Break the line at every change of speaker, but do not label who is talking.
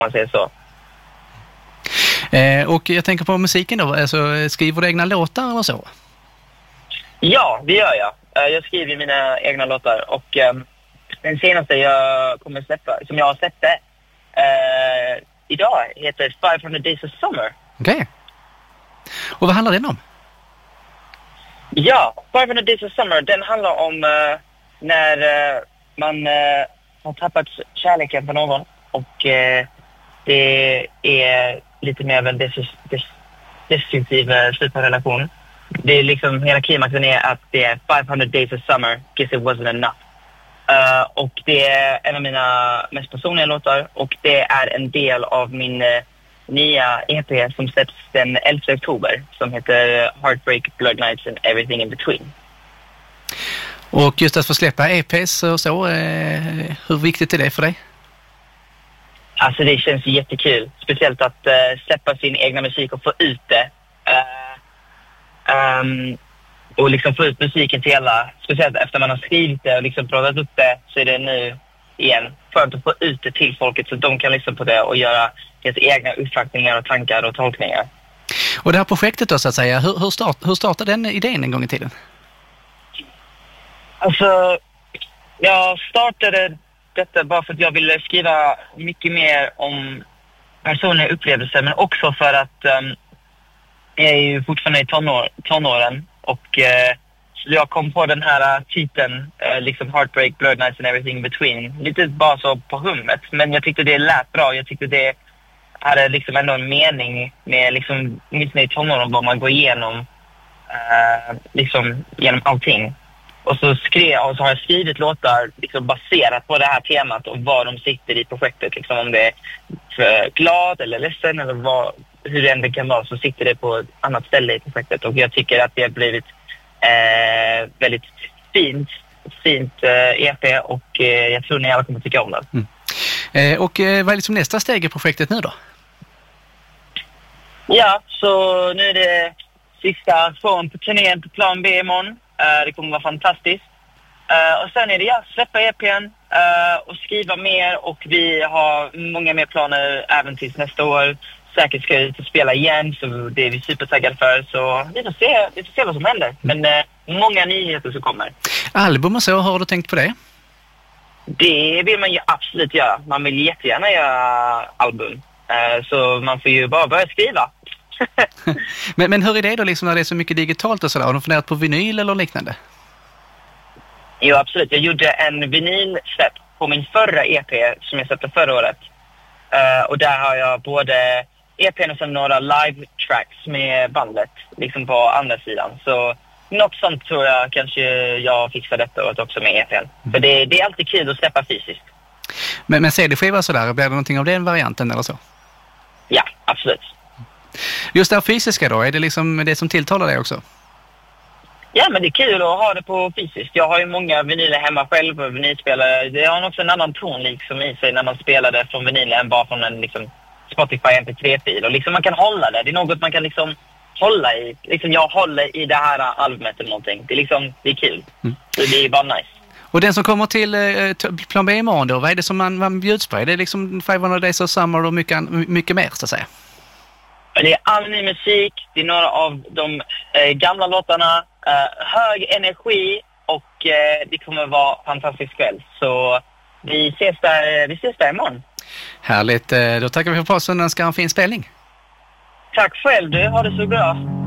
man säger så.
Och jag tänker på musiken då, alltså, skriver du egna låtar eller så?
Ja, det gör jag. Jag skriver mina egna låtar och den senaste jag kommer släppa, som jag har släppt idag, heter 500 Days of Summer.
Okej. Och vad handlar den om?
Ja, 500 Days of Summer, den handlar om när man har tappat kärleken för någon och det är lite mer av en destruktiv slut på relation. Det är liksom, hela klimaxen är att det är 500 Days of Summer, guess it wasn't enough. Och det är en av mina mest personliga låtar och det är en del av min nya EP som släpps den 11 oktober som heter Heartbreak, Blood Nights and Everything in Between.
Och just att få släppa EPs och så, hur viktigt är det för dig?
Alltså det känns jättekul, speciellt att släppa sin egna musik och få ut det. Och liksom få ut musiken till alla, speciellt efter man har skrivit det och liksom pratat upp det, så är det nu igen för att få ut det till folket så de kan lyssna på det och göra deras egna uppfattningar och tankar och tolkningar.
Och det här projektet då så att säga, hur startade den idén en gång i tiden?
Alltså, jag startade detta bara för att jag ville skriva mycket mer om personliga upplevelser, men också för att jag är ju fortfarande i tonåren och så jag kom på den här titeln, liksom Heartbreak, Blood Nights and Everything in Between, lite bara så på hummet, men jag tyckte det lät bra. Jag tyckte det hade liksom ändå en mening med liksom, åtminstone i tonåren, vad man går igenom liksom genom allting. Och så har jag skrivit låtar liksom baserat på det här temat och var de sitter i projektet. Liksom om det är för glad eller ledsen eller hur det än kan vara, så sitter det på ett annat ställe i projektet. Och jag tycker att det har blivit väldigt fint EP och jag tror ni alla kommer tycka om det.
Och vad är liksom nästa steg i projektet nu då?
Ja, så nu är det sista från på turnén på Plan B imorgon. Det kommer vara fantastiskt. Och sen är det släppa EPn och skriva mer. Och vi har många mer planer även tills nästa år. Säkert ska ut och spela igen, så det är vi supertaggade för. Så vi får se vad som händer. Men många nyheter som kommer.
Album och så, har du tänkt på det?
Det vill man ju absolut göra. Man vill jättegärna göra album. Så man får ju bara börja skriva.
men hur är det då liksom när det är så mycket digitalt och sådär? Har du funderat på vinyl eller liknande?
Jo, absolut. Jag gjorde en vinylsläpp på min förra EP som jag släppte förra året. Och där har jag både EPn och sen några live tracks med bandet liksom på andra sidan. Så något sånt tror jag kanske jag fixar detta året också med EPn. För det är alltid kul att släppa fysiskt.
Men CD-skiva sådär, blir det någonting av den varianten eller så?
Ja, absolut.
Just det här fysiska då, är det liksom det som tilltalar dig också?
Ja, men det är kul att ha det på fysiskt. Jag har ju många vinyler hemma själv och vinylspelare. Det har också en annan ton liksom i sig när man spelar det från vinyler än bara från en liksom Spotify MP3-fil. Och liksom man kan hålla det. Det är något man kan liksom hålla i. Liksom jag håller i det här albumet eller någonting. Det är liksom, det är kul. Så det är bara nice.
Och den som kommer till Plan B imorgon då, vad är det som man bjuds på? Är det liksom 500 Days of Summer och mycket mer så att säga?
Det är all ny musik, det är några av de gamla låtarna, hög energi och det kommer vara fantastisk kväll. Så vi ses där imorgon.
Härligt, då tackar vi för pausen och önskar en fin spelning.
Tack själv, du har det så bra.